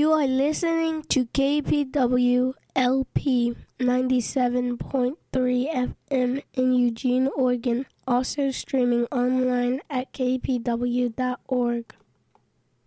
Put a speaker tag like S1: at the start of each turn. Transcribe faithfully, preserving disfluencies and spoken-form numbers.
S1: You are listening to K P W L P ninety-seven point three F M in Eugene, Oregon, also streaming online at k p w dot org.